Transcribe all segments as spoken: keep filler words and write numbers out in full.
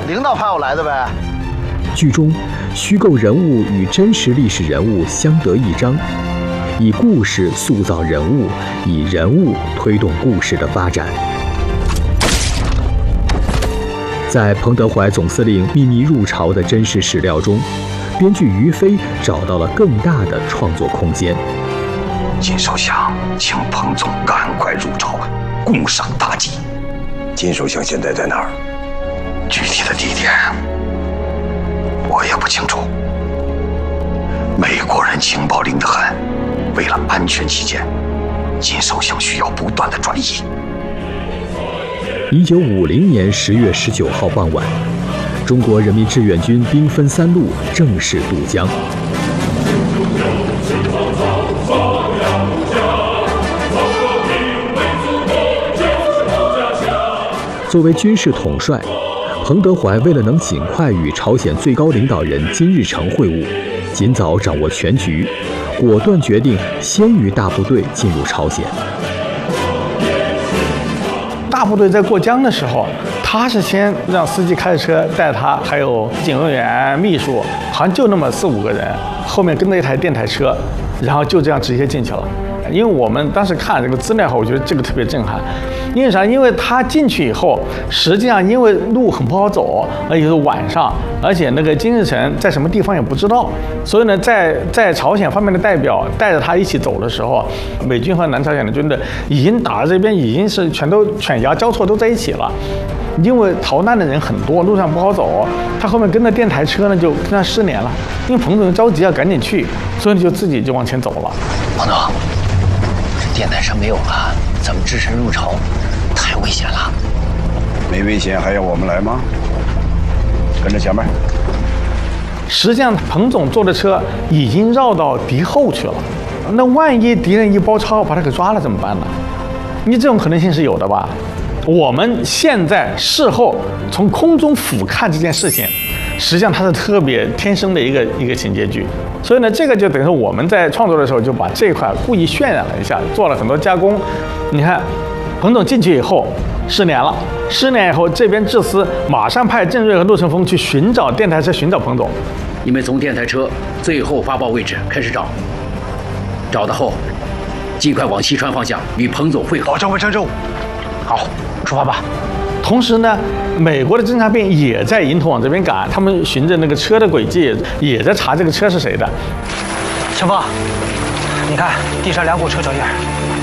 领导派我来的呗。 剧中，虚构人物与真实历史人物相得益彰，以故事塑造人物，以人物推动故事的发展。在彭德怀总司令秘密入朝的真实史料中，编剧于飞找到了更大的创作空间。 金首相请彭总赶快入朝，共赏大计。金首相现在在哪儿？具体的地点我也不清楚。美国人情报灵得很，为了安全起见，金首相需要不断的转移。 一九五零年十月十九号傍晚，中国人民志愿军兵分三路正式渡江。作为军事统帅，彭德怀为了能尽快与朝鲜最高领导人金日成会晤，尽早掌握全局，果断决定先于大部队进入朝鲜。 大部队在过江的时候，他是先让司机开着车带他，还有警卫员、秘书，好像就那么四五个人，后面跟着一台电台车，然后就这样直接进去了。因为我们当时看这个资料后，我觉得这个特别震撼。因为啥？因为他进去以后，实际上因为路很不好走，而且是晚上，而且那个金日成在什么地方也不知道，所以呢，在在朝鲜方面的代表带着他一起走的时候，美军和南朝鲜的军队已经打到这边，已经是全都犬牙交错都在一起了。因为逃难的人很多，路上不好走，他后面跟着电台车呢，就跟他失联了。因为彭总着急要赶紧去，所以就自己就往前走了。 彭总，这电台车没有了，怎么支持入朝？太危险了。 没危险还要我们来吗？跟着前面。 实际上，彭总坐的车已经绕到敌后去了。那万一敌人一包抄把他给抓了怎么办呢？你这种可能性是有的吧？我们现在事后从空中俯瞰这件事情，实际上它是特别天生的一个一个情节剧。所以呢，这个就等于说我们在创作的时候就把这一块故意渲染了一下，做了很多加工。你看，彭总进去以后失联了，失联以后这边智司马上派郑瑞和陆成峰去寻找电台车，寻找彭总。 你们从电台车最后发报位置开始找，找到后尽快往西川方向与彭总会合。 保证完成任务。 好，出发吧。 同时呢，美国的侦察兵也在迎头往这边赶，他们循着那个车的轨迹，也在查这个车是谁的。 陈峰，你看地上两股车脚印，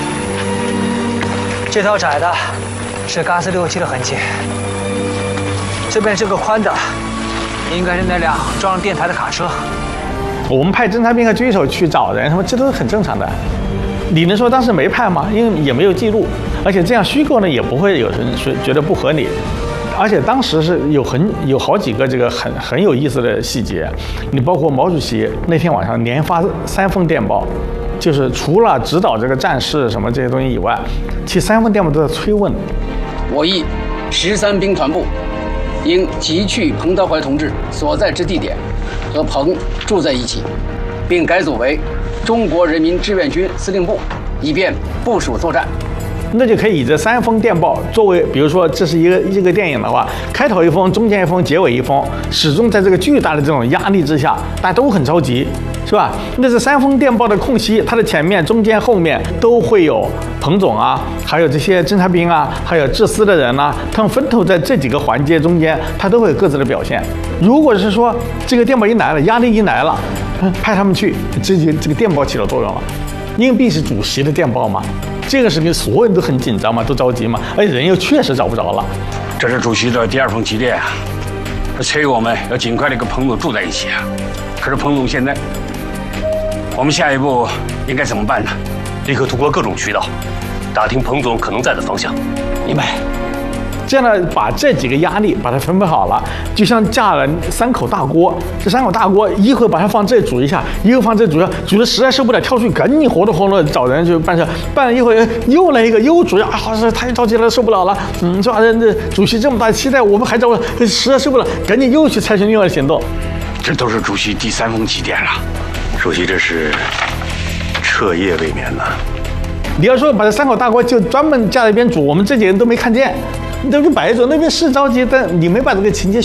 这条窄的是嘎斯六七的痕迹，这边这个宽的应该是那辆装上电台的卡车。 我们派侦察兵和狙手去找人，什么这都是很正常的。你能说当时没派吗？因为也没有记录，而且这样虚构呢，也不会有人觉觉得不合理。而且当时是有很有好几个这个很很有意思的细节，你包括毛主席那天晚上连发三封电报，就是除了指导这个战事什么这些东西以外，其实三封电报都在催问。 我议十三兵团部应急去彭德怀同志所在之地点，和彭住在一起，并改组为中国人民志愿军司令部，以便部署作战。 那就可以以这三封电报作为，比如说这是一个一个电影的话，开头一封，中间一封，结尾一封，始终在这个巨大的这种压力之下，大家都很着急，是吧？那这三封电报的空隙，它的前面、中间、后面都会有彭总啊，还有这些侦察兵啊，还有治司的人啊，他们分头在这几个环节中间，他都会有各自的表现。如果是说这个电报一来了，压力一来了，派他们去，这就这个电报起了作用了，因为毕竟是主席的电报嘛。这个时候所有人都很紧张嘛，都着急嘛，而且人又确实找不着了。 这是主席的第二封急电啊，催我们要尽快的跟彭总住在一起啊。可是彭总现在，我们下一步应该怎么办呢？ 立刻通过各种渠道打听彭总可能在的方向。 明白。 这样呢，把这几个压力把它分配好了，就像架了三口大锅。这三口大锅一会儿把它放这煮一下，一会儿放这煮一下，煮的实在受不了，跳出去赶紧活动活动找人去办事。办了一会儿又来一个又煮啊，好是太着急了，受不了了。嗯，是吧？这主席这么大期待，我们还找实在受不了，赶紧又去采取另外的行动。 这都是主席第三封急电了。 主席这是彻夜未眠呢。 你要说把这三口大锅就专门架在一边煮，我们这几个人都没看见。你都是摆着，那边是着急，但你没把这个情节